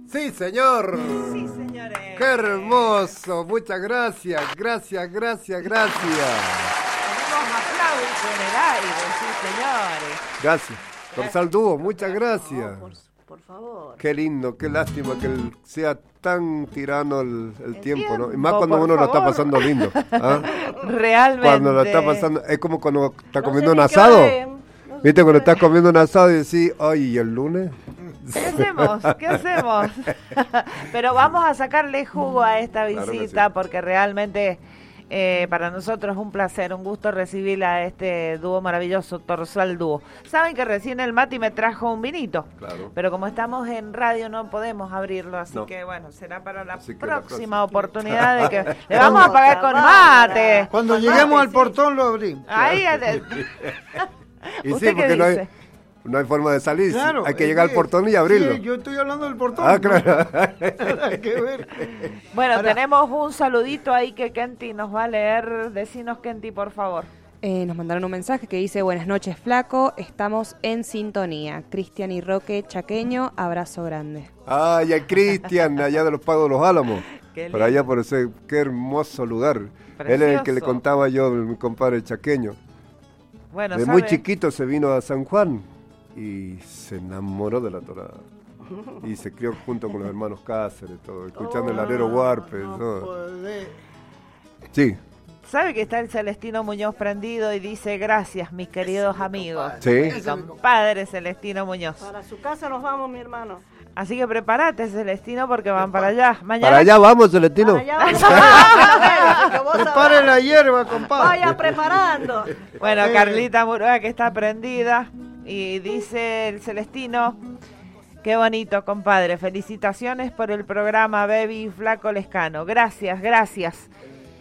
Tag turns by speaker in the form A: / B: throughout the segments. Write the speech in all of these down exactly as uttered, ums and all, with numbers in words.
A: Sí, señor.
B: Sí, señores.
A: Qué hermoso. Muchas gracias, gracias, gracias, gracias.
B: Tenemos aplausos en el aire, sí, señores.
A: Gracias. Dorsal Dúo, muchas gracias.
C: No, por, por favor.
A: Qué lindo, qué lástima que el- sea tan tirano el, el
B: El
A: tiempo, ¿no? Y
B: tiempo,
A: más cuando
B: por
A: uno lo está
B: favor.
A: pasando lindo. ¿Ah?
B: Realmente.
A: Cuando lo está pasando, es como cuando está
C: No
A: comiendo
C: sé
A: un
C: ni qué
A: asado.
C: hora es. No sé
A: ¿Viste
C: qué
A: cuando
C: hora
A: estás
C: es.
A: comiendo un asado y decís, ay, ¿y el lunes?
B: ¿Qué hacemos? ¿Qué hacemos? Pero vamos a sacarle jugo a esta
A: Claro que
B: visita
A: sí.
B: porque realmente eh, para nosotros es un placer, un gusto recibir a este dúo maravilloso, Dorsal Dúo. Saben que recién el Mati me trajo un vinito,
A: Claro.
B: pero como estamos en radio no podemos abrirlo, así
A: No.
B: que bueno, será para la
A: Así que la
B: próxima
A: próxima.
B: oportunidad de que le vamos a pagar con mate.
D: Cuando
B: Con
D: lleguemos
B: mate,
D: al
B: sí.
D: portón lo abrimos.
B: Ahí, eh,
A: Y
B: ¿Usted
A: sí,
B: qué
A: porque no hay,
B: dice?
A: no hay forma de salir.
D: Claro,
A: hay que
D: es
A: llegar al portón y abrirlo.
D: Sí, yo estoy hablando del portón.
A: Ah, claro.
D: Hay que ver.
B: Bueno,
D: Ahora-
B: tenemos un saludito ahí que Kenty nos va a leer. Decinos, Kenty, por favor.
E: Eh, nos mandaron un mensaje que dice: buenas noches, flaco, estamos en sintonía. Cristian y Roque Chaqueño, abrazo grande.
A: Ay, a Cristian, allá de los Pagos de los Álamos.
B: Qué
A: Por allá,
B: lindo.
A: por ese, qué hermoso lugar. Él
B: Precioso.
A: es el que le contaba yo, mi compadre chaqueño.
B: Bueno,
A: De
B: ¿sabe?
A: muy chiquito se vino a San Juan y se enamoró de la torada. Y se crió junto con los hermanos Cáceres, todo, escuchando el alero Huarpe.
D: No
A: todo.
D: podés.
A: Sí,
B: ¿Sabe que está el Celestino Muñoz prendido y dice gracias, mis queridos amigos?
A: sí.
B: Mi compadre Celestino Muñoz.
C: Para su casa nos vamos, mi hermano.
B: Así que prepárate, Celestino, porque van para allá. Mañana.
A: Para allá vamos, Celestino.
C: Para allá vamos. Así que vos
D: Prepare
C: sabrás.
D: la hierba, compadre.
C: Vaya preparando.
B: Bueno,
D: Eh.
B: Carlita Murúa, que está prendida. Y dice el Celestino, qué bonito, compadre. Felicitaciones por el programa Baby Flaco Lescano. Gracias, gracias.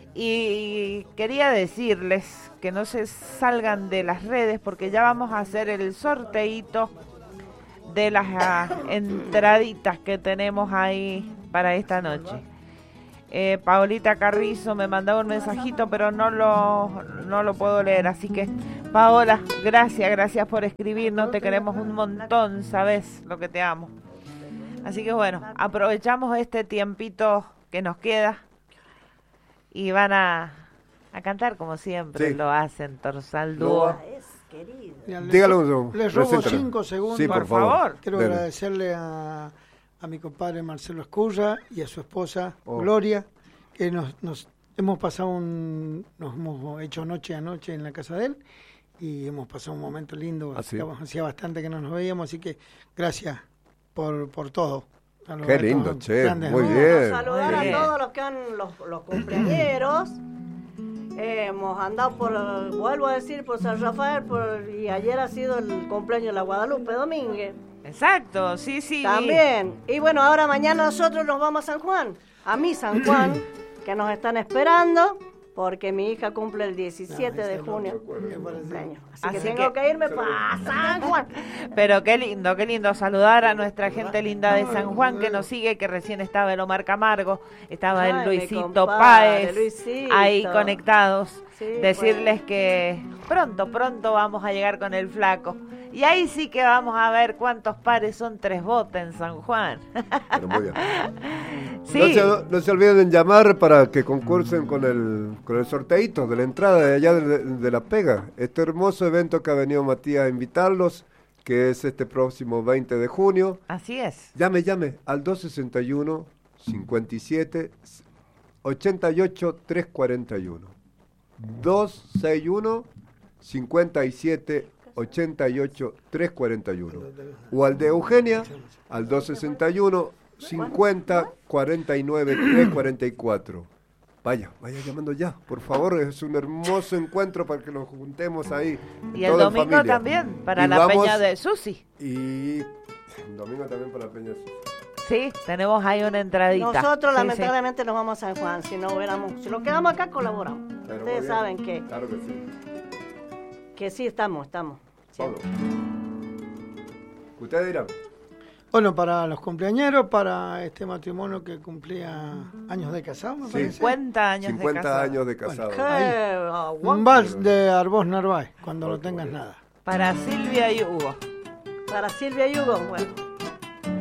B: Y quería decirles que no se salgan de las redes porque ya vamos a hacer el sorteíto de las ah, entraditas que tenemos ahí para esta noche. Eh, Paolita Carrizo me mandaba un mensajito, pero no lo, no lo puedo leer. Así que, Paola, gracias, gracias por escribirnos. Te queremos un montón, sabes lo que te amo. Así que bueno, aprovechamos este tiempito que nos queda y van a, a cantar como siempre
A: Sí.
B: lo hacen, Dorsal
A: Lo
B: Dúo.
A: va-
C: Es querido.
D: Mira, les-
A: Dígalo un segundo.
D: Les robo
A: Preséntalo.
D: cinco segundos.
A: Sí, por,
B: Por favor.
D: Quiero
A: Dele.
D: agradecerle a, a mi compadre Marcelo Escurra y a su esposa
A: Oh.
D: Gloria, que nos, nos hemos pasado un, nos hemos hecho noche a noche en la casa de él y hemos pasado un momento lindo.
A: ¿Ah, sí?
D: hacía, hacía bastante que no nos veíamos, así que gracias por, por todo. A los-
A: Qué
D: a estos
A: lindo, che,
D: grandes
A: muy
D: amigos.
A: bien.
C: Saludar
B: Muy bien.
C: a todos los que han, los, los cumpleañeros. Eh, hemos andado por, vuelvo a decir, por San Rafael, por, y ayer ha sido el cumpleaños de la Guadalupe Domínguez.
B: Exacto, sí, sí.
C: También. Y bueno, ahora mañana nosotros nos vamos a San Juan, a mi San Juan, que nos están esperando, porque mi hija cumple el diecisiete de junio. Cumpleaños. Así,
B: Así
C: que tengo
B: que-
C: que irme para San Juan.
B: Pero qué lindo, qué lindo saludar a nuestra gente linda de San Juan que nos sigue, que recién estaba el Omar Camargo, estaba
C: Ay,
B: el
C: mi
B: Luisito
C: compadre,
B: Páez,
C: Luisito.
B: ahí conectados.
C: Sí,
B: Decirles que pronto, pronto vamos a llegar con el flaco. Y ahí sí que vamos a ver cuántos pares son tres botes en San Juan.
A: Pero muy bien.
B: Sí,
A: No, se, no se olviden en llamar para que concursen con el, con el sorteito de la entrada de allá de, de La Pega. Este hermoso evento que ha venido Matías a invitarlos, que es este próximo veinte de junio.
B: así es.
A: Llame, llame al dos sesenta y uno, cincuenta y siete, ochenta y ocho, trescientos cuarenta y uno. dos sesenta y uno, cincuenta y siete, ochenta y ocho, trescientos cuarenta y uno. O al de Eugenia, al dos sesenta y uno, cincuenta, cuarenta y nueve, trescientos cuarenta y cuatro. Vaya, vaya llamando ya, por favor, es un hermoso encuentro para que nos juntemos ahí.
B: Y el
A: toda en
B: domingo
A: familia.
B: también, para
A: Y
B: la
A: vamos-
B: peña de Susi.
A: Y el domingo también para la peña de Susi.
B: Sí, tenemos ahí una entradita.
C: Nosotros
B: Sí, sí.
C: lamentablemente nos vamos a San Juan, si no hubiéramos, si nos quedamos acá colaboramos.
A: Pero muy
C: Ustedes
A: bien.
C: saben que,
A: Claro que sí.
C: que sí estamos, estamos.
A: Pablo.
C: siempre.
A: Ustedes dirán.
D: Bueno, para los cumpleañeros, para este matrimonio que cumplía años de casado, me
A: Sí.
D: parece.
B: cincuenta años de
A: cincuenta
B: casado.
A: años de casado.
C: Qué
D: Ahí.
C: aguante.
D: Un vals de Arbós Narváez, cuando no tengas nada.
B: Para Silvia y Hugo.
C: Para Silvia y Hugo, bueno.